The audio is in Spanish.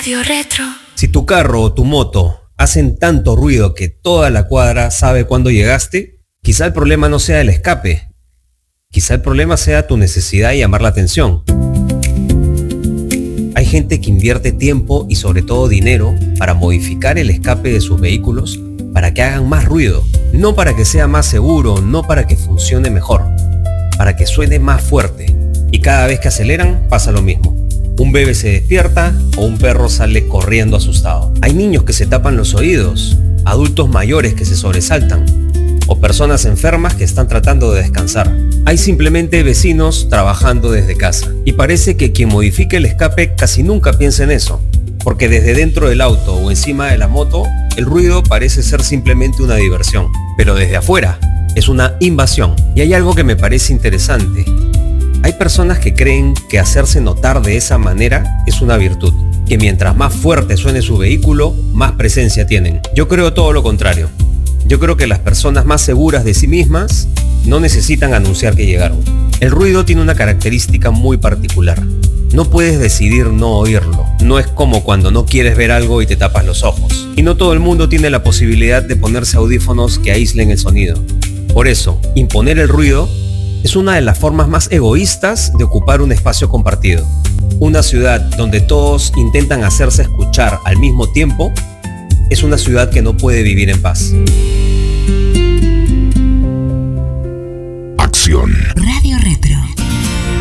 Radio Retro. Si tu carro o tu moto hacen tanto ruido que toda la cuadra sabe cuándo llegaste, quizá el problema no sea el escape. Quizá el problema sea tu necesidad de llamar la atención. Hay gente que invierte tiempo y sobre todo dinero para modificar el escape de sus vehículos para que hagan más ruido. No para que sea más seguro, no para que funcione mejor, para que suene más fuerte. Y cada vez que aceleran pasa lo mismo. Un bebé se despierta o un perro sale corriendo asustado. Hay niños que se tapan los oídos, adultos mayores que se sobresaltan o personas enfermas que están tratando de descansar. Hay simplemente vecinos trabajando desde casa. Y parece que quien modifique el escape casi nunca piensa en eso, porque desde dentro del auto o encima de la moto, el ruido parece ser simplemente una diversión. Pero desde afuera es una invasión. Y hay algo que me parece interesante. Hay personas que creen que hacerse notar de esa manera es una virtud, que mientras más fuerte suene su vehículo, más presencia tienen. Yo creo todo lo contrario. Yo creo que las personas más seguras de sí mismas no necesitan anunciar que llegaron. El ruido tiene una característica muy particular. No puedes decidir no oírlo. No es como cuando no quieres ver algo y te tapas los ojos. Y no todo el mundo tiene la posibilidad de ponerse audífonos que aíslen el sonido. Por eso, imponer el ruido es una de las formas más egoístas de ocupar un espacio compartido. Una ciudad donde todos intentan hacerse escuchar al mismo tiempo es una ciudad que no puede vivir en paz. Acción.